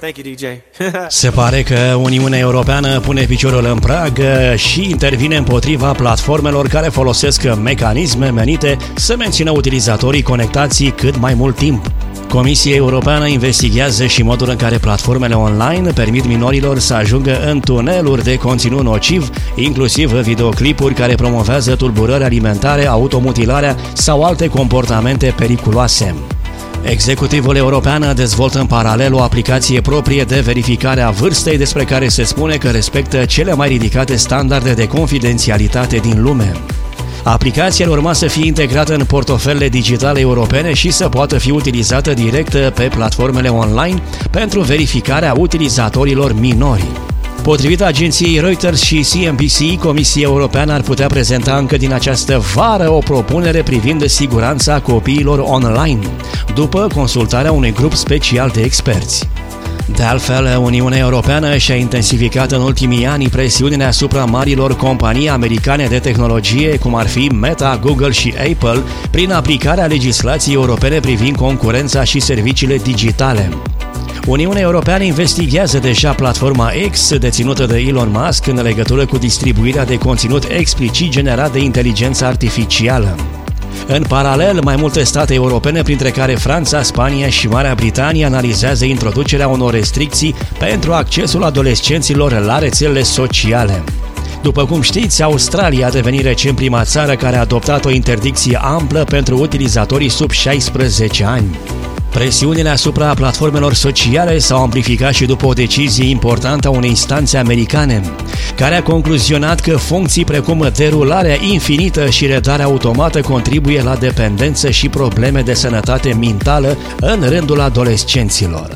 Thank you, DJ. Se pare că Uniunea Europeană pune piciorul în prag și intervine împotriva platformelor care folosesc mecanisme menite să mențină utilizatorii conectați cât mai mult timp. Comisia Europeană investigează și modul în care platformele online permit minorilor să ajungă în tuneluri de conținut nociv, inclusiv videoclipuri care promovează tulburări alimentare, automutilarea sau alte comportamente periculoase. Executivul european dezvoltă în paralel o aplicație proprie de verificare a vârstei despre care se spune că respectă cele mai ridicate standarde de confidențialitate din lume. Aplicația urma să fie integrată în portofelele digitale europene și să poată fi utilizată direct pe platformele online pentru verificarea utilizatorilor minori. Potrivit agenției Reuters și CNBC, Comisia Europeană ar putea prezenta încă din această vară o propunere privind siguranța copiilor online, după consultarea unui grup special de experți. De altfel, Uniunea Europeană și-a intensificat în ultimii ani presiunile asupra marilor companii americane de tehnologie, cum ar fi Meta, Google și Apple, prin aplicarea legislației europene privind concurența și serviciile digitale. Uniunea Europeană investigează deja platforma X, deținută de Elon Musk, în legătură cu distribuirea de conținut explicit generat de inteligență artificială. În paralel, mai multe state europene, printre care Franța, Spania și Marea Britanie, analizează introducerea unor restricții pentru accesul adolescenților la rețelele sociale. După cum știți, Australia a devenit recent prima țară care a adoptat o interdicție amplă pentru utilizatorii sub 16 ani. Presiunile asupra platformelor sociale s-au amplificat și după o decizie importantă a unei instanțe americane, care a concluzionat că funcții precum derularea infinită și redarea automată contribuie la dependență și probleme de sănătate mentală în rândul adolescenților.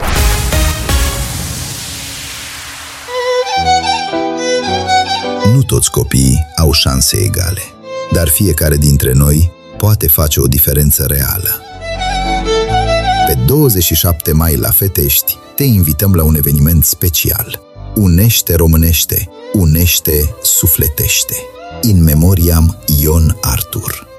Nu toți copiii au șanse egale, dar fiecare dintre noi poate face o diferență reală. Pe 27 mai la Fetești te invităm la un eveniment special. Unește românește, unește sufletește. In memoriam Ion Artur.